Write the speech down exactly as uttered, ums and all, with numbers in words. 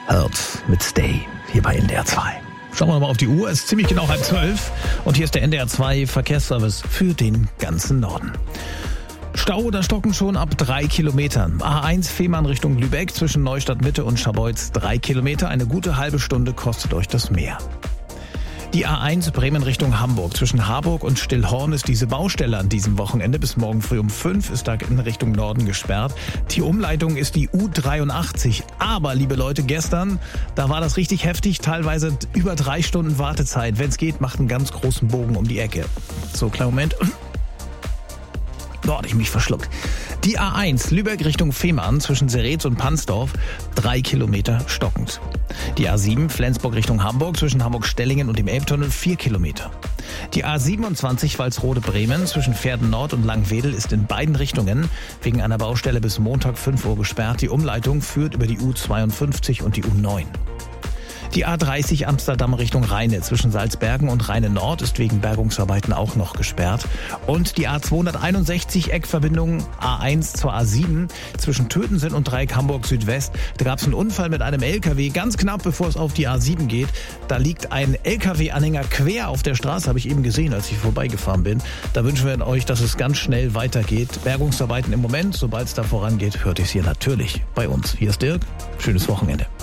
hört mit Stay hier bei N D R zwei. Schauen wir mal auf die Uhr, es ist ziemlich genau halb zwölf und hier ist der N D R zwei Verkehrsservice für den ganzen Norden. Stau oder Stocken schon ab drei Kilometern. A eins Fehmarn Richtung Lübeck zwischen Neustadt Mitte und Scharbeutz drei Kilometer. Eine gute halbe Stunde kostet euch das mehr. Die A eins Bremen Richtung Hamburg. Zwischen Harburg und Stillhorn ist diese Baustelle an diesem Wochenende. Bis morgen früh um fünf ist da in Richtung Norden gesperrt. Die Umleitung ist die U dreiundachtzig. Aber, liebe Leute, gestern, da war das richtig heftig. Teilweise über drei Stunden Wartezeit. Wenn es geht, macht einen ganz großen Bogen um die Ecke. So, kleinen Moment. Dort ich mich verschluckt. Die A eins Lübeck Richtung Fehmarn zwischen Seretz und Pansdorf, drei Kilometer stockend. Die A sieben Flensburg Richtung Hamburg zwischen Hamburg-Stellingen und dem Elbtunnel, vier Kilometer. Die A siebenundzwanzig Walsrode-Bremen zwischen Pferden Nord und Langwedel ist in beiden Richtungen wegen einer Baustelle bis Montag fünf Uhr gesperrt. Die Umleitung führt über die U zweiundfünfzig und die U neun. Die A dreißig Amsterdam Richtung Rheine zwischen Salzbergen und Rheine Nord ist wegen Bergungsarbeiten auch noch gesperrt. Und die A zweihunderteinundsechzig Eckverbindung A eins zur A sieben zwischen Tötensen und Dreieck Hamburg Südwest. Da gab es einen Unfall mit einem L K W, ganz knapp bevor es auf die A sieben geht. Da liegt ein L K W-Anhänger quer auf der Straße, habe ich eben gesehen, als ich vorbeigefahren bin. Da wünschen wir euch, dass es ganz schnell weitergeht. Bergungsarbeiten im Moment, sobald es da vorangeht, hört ihr es hier natürlich bei uns. Hier ist Dirk, schönes Wochenende.